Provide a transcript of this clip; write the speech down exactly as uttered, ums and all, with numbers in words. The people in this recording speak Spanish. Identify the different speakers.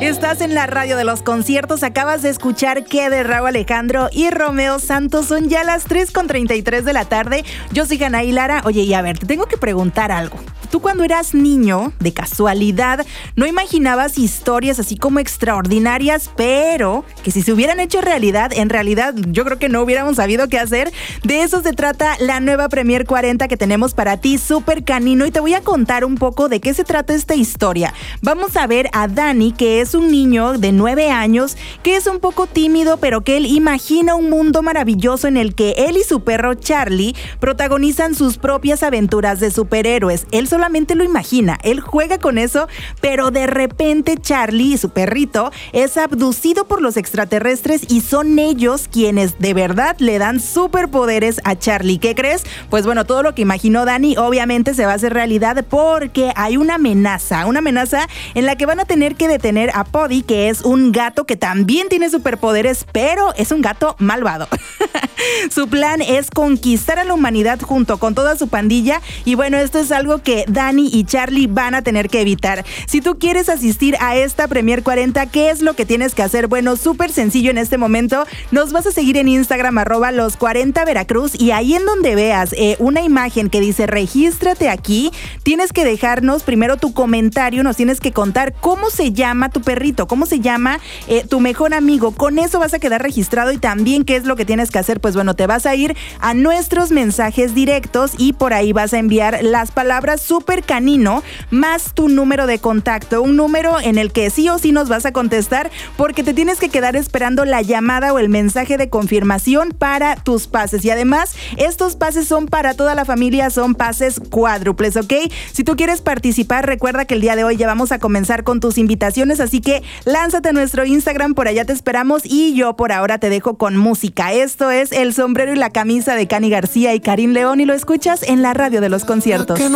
Speaker 1: Estás en la radio de los conciertos. Acabas de escuchar que de Rauw Alejandro y Romeo Santos. Son ya las tres con treinta y tres de la tarde. Yo soy Anaí Lara. Oye, y a ver, te tengo que preguntar algo. Tú cuando eras niño, de casualidad, no imaginabas historias así como extraordinarias, pero que si se hubieran hecho realidad, en realidad yo creo que no hubiéramos sabido qué hacer. De eso se trata la nueva Premier cuarenta que tenemos para ti, Súper Canino, y te voy a contar un poco de qué se trata esta historia. Vamos a ver a Dani, que es un niño de nueve años, que es un poco tímido, pero que él imagina un mundo maravilloso en el que él y su perro Charlie protagonizan sus propias aventuras de superhéroes. Él solamente lo imagina, él juega con eso, pero de repente Charlie, su perrito, es abducido por los extraterrestres y son ellos quienes de verdad le dan superpoderes a Charlie. ¿Qué crees? Pues bueno, todo lo que imaginó Dani obviamente se va a hacer realidad porque hay una amenaza, una amenaza en la que van a tener que detener a Poddy, que es un gato que también tiene superpoderes, pero es un gato malvado. Su plan es conquistar a la humanidad junto con toda su pandilla y bueno, esto es algo que Dani y Charlie van a tener que evitar. Si tú quieres asistir a esta Premier cuarenta, ¿qué es lo que tienes que hacer? Bueno, súper sencillo en este momento. Nos vas a seguir en Instagram, arroba los cuarenta Veracruz, y ahí en donde veas eh, una imagen que dice regístrate aquí, tienes que dejarnos primero tu comentario, nos tienes que contar cómo se llama tu perrito, cómo se llama eh, tu mejor amigo. Con eso vas a quedar registrado y también qué es lo que tienes que hacer. Pues bueno, te vas a ir a nuestros mensajes directos y por ahí vas a enviar las palabras Súper Canino más tu número de contacto, un número en el que sí o sí nos vas a contestar porque te tienes que quedar esperando la llamada o el mensaje de confirmación para tus pases. Y además, estos pases son para toda la familia, son pases cuádruples, ¿ok? Si tú quieres participar, recuerda que el día de hoy ya vamos a comenzar con tus invitaciones, así que lánzate a nuestro Instagram, por allá te esperamos y yo por ahora te dejo con música. Esto es El Sombrero y la Camisa de Cani García y Karim León y lo escuchas en la radio de los conciertos.